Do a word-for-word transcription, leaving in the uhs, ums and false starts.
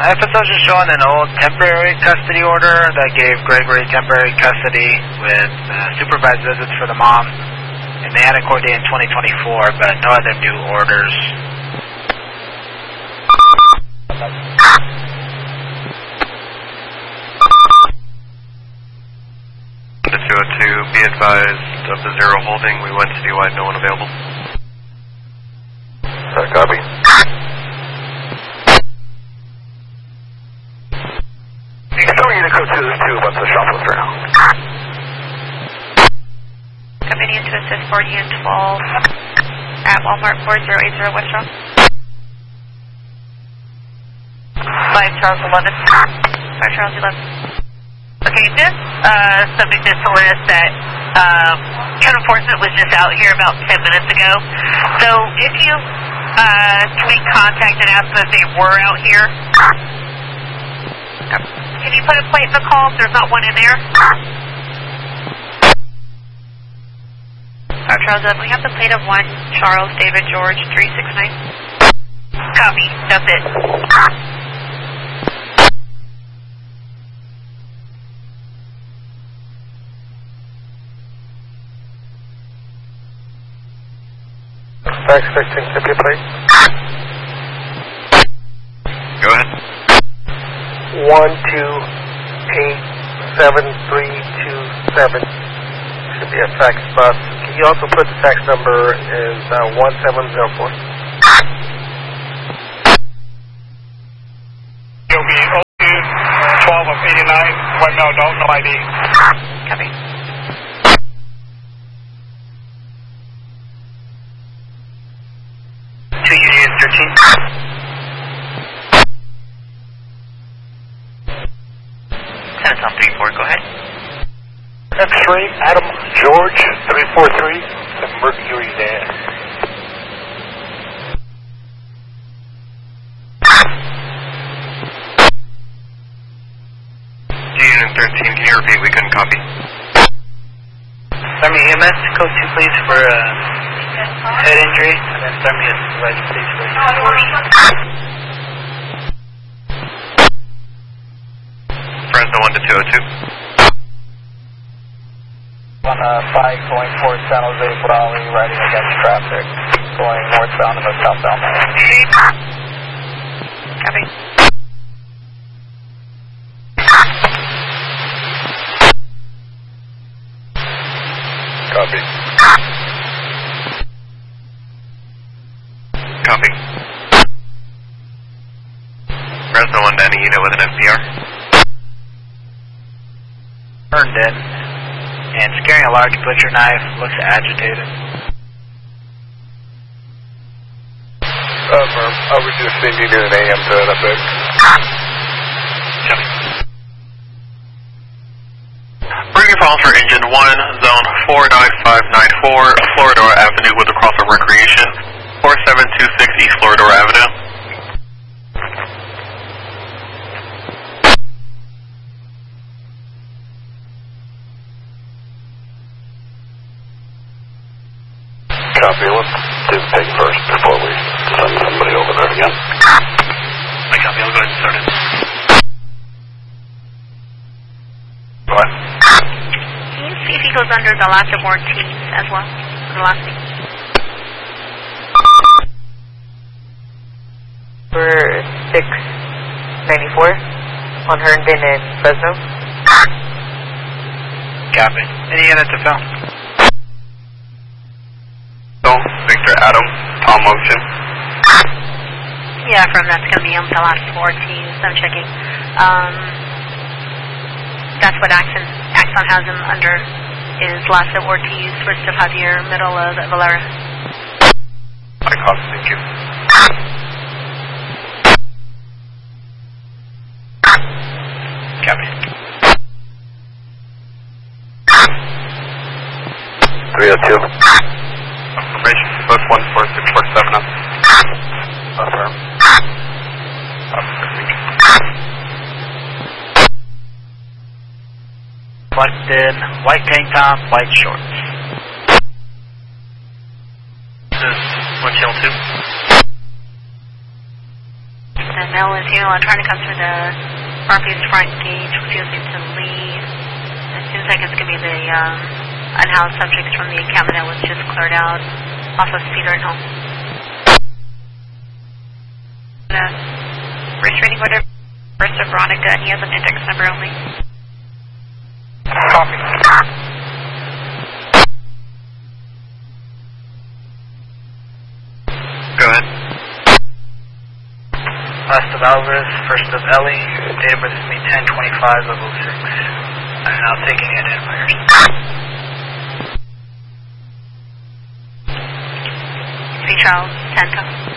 F S O's just showing an old temporary custody order that gave Gregory temporary custody with uh, supervised visits for the mom. And they had a court date in twenty twenty-four, but no other new orders. The two oh two, be advised of the zero holding. We went citywide, no one available. Uh, copy. You can tell me the code two oh two about the shoplifter now. Coming in to assist four U twelve at Walmart four zero eight zero West Road. five Charles eleven. five Charles eleven. Okay, this uh, subject is telling us that um, code enforcement was just out here about ten minutes ago. So if you uh, can we contact and ask them if they were out here? Can you put a plate in the call if there's not one in there? five Charles eleven, we have the plate of one Charles David George three six nine. Copy, that's it. Fax fixing, tip your plate. Go ahead. one two eight seven three two seven. Should be a fax bus. Can you also put the fax number is uh, one seven zero four? You'll be oh two twelve of eighty-nine, white male adult, no I D. Copy. two Union thirteen. Ten Tom three four, go ahead. X-ray, Adam George, three four three, the Mercury there. Union thirteen, can you repeat? We couldn't copy. Start me E M S, code two please for uh, head injury, and then start me a supervisor please for Fresno one to two oh two. On uh, five going towards San Jose Brawley, riding against traffic, going northbound and southbound. Copy. Copy. Copy. Fresno one to any unit with an F P R. turned in and scaring a large butcher knife, looks agitated. Affirm. I'll reduce the unit in A M to an effect. Copy. Bringing phone for engine one, zone four nine five nine four, Floridor Avenue with a crossover recreation, four seven two six East Floridor Avenue. Copy, let's do the thing first before we send somebody over there again. I copy, I'll go ahead and start it. Go ahead. Can you see if he goes under the last of Ortiz as well? The last name. For six ninety-four on Herndon and Fresno. Copy. Any units to film? Victor Adam, Tom Motion. Yeah, from that's going to be on the last of Ortiz, I'm checking. Um, that's what Axon, Axon has him under, is last of Ortiz, first of Javier, middle of Valera. I copy, thank you. Copy. three oh two. Information, book one four six four seven up. Affirm. Collected, white tank top, white shorts. This is one channel two. the male and female are trying to come through the Barclays front gate, refusing to leave. It seems like it's going to be the um, unhoused subjects from the encampment that was just cleared out off of Cedar and Home. The restraining order, first of Veronica, and he has an index number only. Copy. Go ahead. Last of Alvarez, first of Ellie, date of birth is me ten twenty-five of oh six. I'm now taking identifiers. Three Charles, Santa.